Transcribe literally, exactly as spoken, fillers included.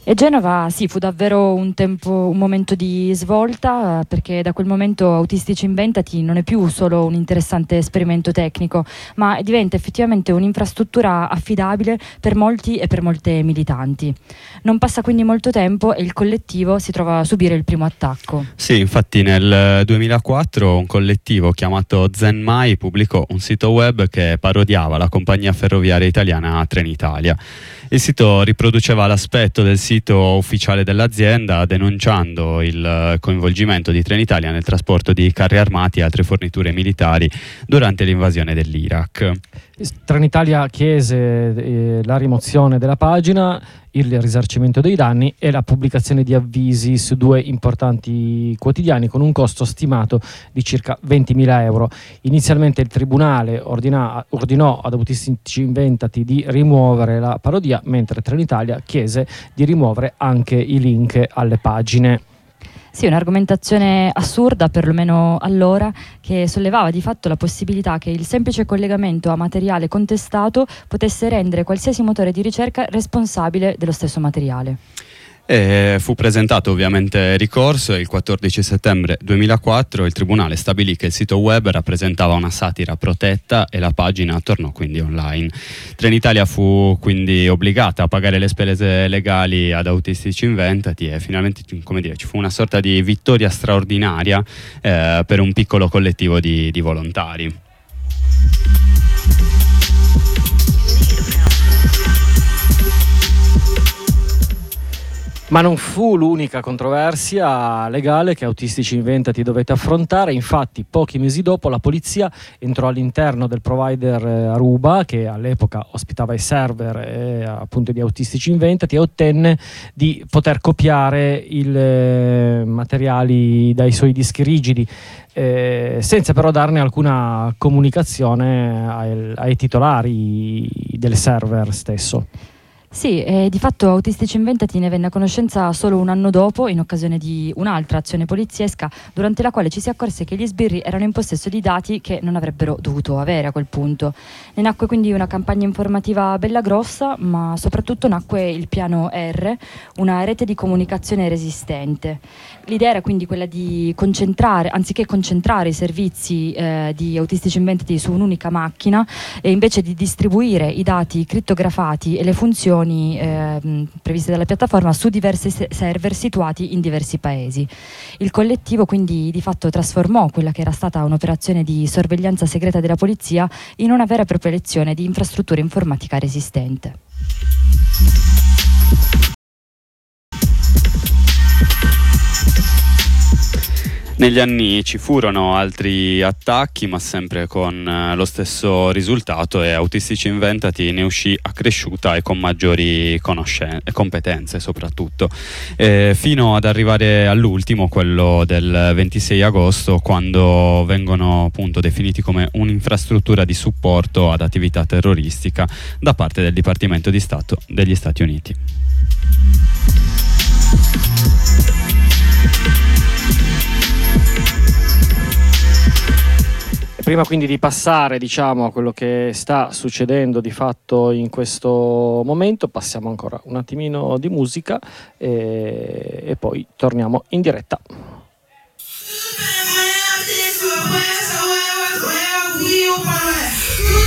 E Genova sì, fu davvero un tempo, un momento di svolta, perché da quel momento Autistici Inventati non è più solo un interessante esperimento tecnico, ma diventa effettivamente un'infrastruttura affidabile per molti e per molte militanti. Non passa quindi molto tempo e il collettivo si trova a subire il primo attacco. Sì, infatti nel duemilaquattro un collettivo chiamato Zenmai pubblicò un sito web che parodiava la compagnia ferroviaria italiana Trenitalia. Il sito riproduceva l'aspetto del sito ufficiale dell'azienda, denunciando il coinvolgimento di Trenitalia nel trasporto di carri armati e altre forniture militari durante l'invasione dell'Iraq. Trenitalia chiese eh, la rimozione della pagina, il risarcimento dei danni e la pubblicazione di avvisi su due importanti quotidiani con un costo stimato di circa ventimila euro. Inizialmente il tribunale ordina, ordinò ad Autistici Inventati di rimuovere la parodia, mentre Trenitalia chiese di rimuovere anche i link alle pagine. Sì, un'argomentazione assurda, perlomeno allora, che sollevava di fatto la possibilità che il semplice collegamento a materiale contestato potesse rendere qualsiasi motore di ricerca responsabile dello stesso materiale. E fu presentato ovviamente ricorso e il quattordici settembre duemilaquattro il tribunale stabilì che il sito web rappresentava una satira protetta e la pagina tornò quindi online. Trenitalia fu quindi obbligata a pagare le spese legali ad Autistici Inventati e finalmente, come dire, ci fu una sorta di vittoria straordinaria eh, per un piccolo collettivo di, di volontari. Ma non fu l'unica controversia legale che Autistici Inventati dovette affrontare. Infatti, pochi mesi dopo, la polizia entrò all'interno del provider Aruba, che all'epoca ospitava i server eh, appunto di Autistici Inventati, e ottenne di poter copiare i eh, materiali dai suoi dischi rigidi, eh, senza però darne alcuna comunicazione ai, ai titolari del server stesso. Sì, e di fatto Autistici Inventati ne venne a conoscenza solo un anno dopo, in occasione di un'altra azione poliziesca, durante la quale ci si accorse che gli sbirri erano in possesso di dati che non avrebbero dovuto avere a quel punto. Ne nacque quindi una campagna informativa bella grossa, ma soprattutto nacque il piano R, una rete di comunicazione resistente. L'idea era quindi quella di concentrare, anziché concentrare i servizi eh, di Autistici Inventati su un'unica macchina, e invece di distribuire i dati crittografati e le funzioni Eh, previste dalla piattaforma su diversi server situati in diversi paesi. Il collettivo quindi di fatto trasformò quella che era stata un'operazione di sorveglianza segreta della polizia in una vera e propria lezione di infrastruttura informatica resistente. Negli anni ci furono altri attacchi, ma sempre con eh, lo stesso risultato, e Autistici Inventati ne uscì accresciuta e con maggiori conoscenze e competenze soprattutto, eh, fino ad arrivare all'ultimo, quello del ventisei agosto, quando vengono appunto definiti come un'infrastruttura di supporto ad attività terroristica da parte del Dipartimento di Stato degli Stati Uniti. Prima quindi di passare, diciamo, a quello che sta succedendo di fatto in questo momento, passiamo ancora un attimino di musica e, e poi torniamo in diretta.